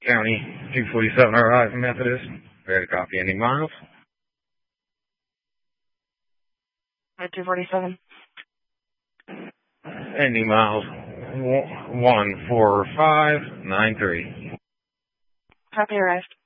County 247 Horizon Methodist. Ready to copy. Any miles? 247. Any miles? 14593. Copy arrived.